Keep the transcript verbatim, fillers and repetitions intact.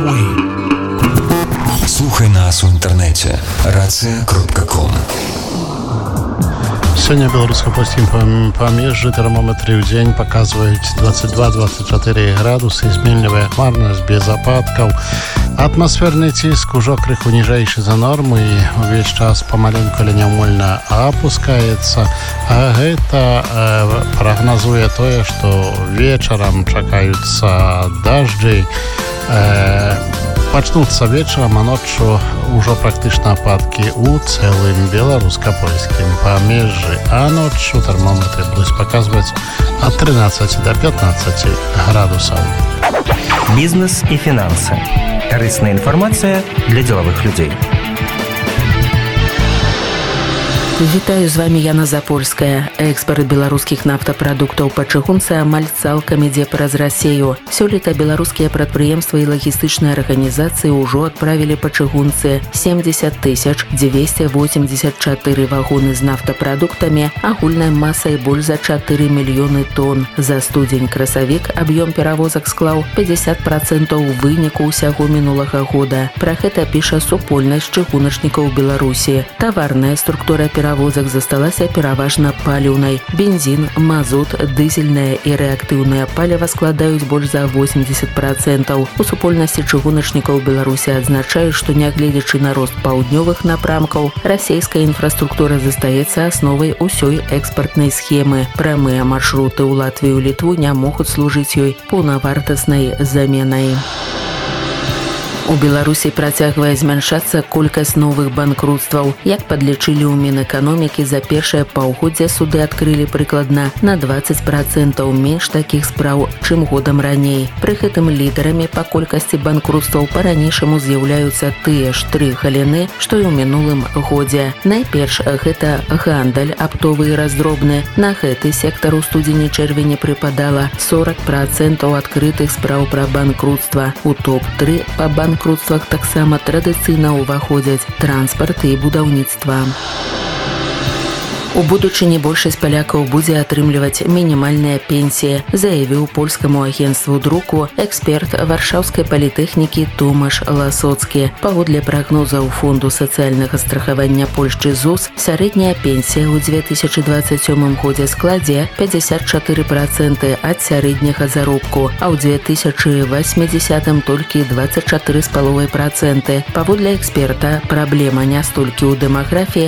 Ой. Слухай нас у інтэрнэце рацыя кропка ком. Сёння беларуска-польскім памежжы тэрмометры ў дзень паказваюць двадцать два - двадцать чатыры градусы, зменлівая хмарнасць без ападкаў. Атмасферны ціск ужо крыху ніжэйшы за норму і ўвесь час памаленьку, але няўмольна апускаецца. А гэта э, прагназуе тое, што вечарам чакаюцца дажджы. Э, Пачнуцца вечарам, а ноччу ўжо практычна ападкі ў цэлым беларуска-польскім памежжы. А ноччу тэрмометры будуць паказваць ад тринадцати до пятнадцати градусаў. Бізнес і фінансы. Карысная інфармацыя для дзелавых людзей. Вітаю, з вами Яна Запольская. Экспорт беларускіх нафтапрадуктаў па чыгунцы амаль цалкам ідзе праз Расею. Сёлета беларускія прадпрыемствы і лагістычныя арганізацыі ўжо адправілі па чыгунцы семьдесят тысяч двести восемьдесят четыре вагоны з нафтапрадуктамі агульнай масай больш за чатыры мільёны тонн. За студзень-красавік аб'ём перавозак склаў пятьдесят процентаў выніку ўсяго мінулага года. Пра гэта піша супольнасць чыгуначнікаў Беларусі. Таварная структура перавозак Перавозак засталася пераважна паліўнай. Бензін, мазут, дызельнае і рэактыўнае паліва складаюць больш за восемьдесят процентаў. У супольнасці чыгуначнікаў Беларусі адзначаюць, што нягледзячы на рост паўднёвых напрамкаў, расейская інфраструктура застаецца асновай усёй экспартнай схемы. Прамыя маршруты ў Латвію і Літву не могуць служыць ёй паўнавартаснай заменай. У Беларусі працягвае змяншацца колькасць новых банкрутстваў. Як падлічылі ў Мінэканомікі, за першае паўгоддзе суды адкрылі прыкладна на двадцать процентаў менш такіх спраў, чым годам раней. Пры гэтым лідарамі па колькасці банкрутстваў па-ранейшаму з'яўляюцца тыя ж тры галіны, што і ў мінулым годзе. Найперш гэта гандаль, аптовы і раздробны. На гэты сектар у студзені-чэрвені прыпадала сорок процентаў адкрытых спраў пра банкрутства. У топ тры па банкрутствах банкрутствах таксама традыцыйна ўваходзяць транспарт і будаўніцтва. У будучыні большасць палякаў будзе атрымліваць мінімальныя пенсіі, заявіў польскаму агенцтву друку эксперт варшаўскай палітэхнікі Томаш Ласоцкі. Паводле прагнозаў фонду сацыяльнага страхавання Польшчы ЗУС, сярэдняя пенсія ў две тысячы двадцать сёмым годзе складзе пятьдесят четыре проценты ад сярэдняга заробку, а ў две тысячы восьмидесятым толькі двадцать четыре з паловай проценты. Паводле эксперта, праблема не столькі ў дэмаграфіі,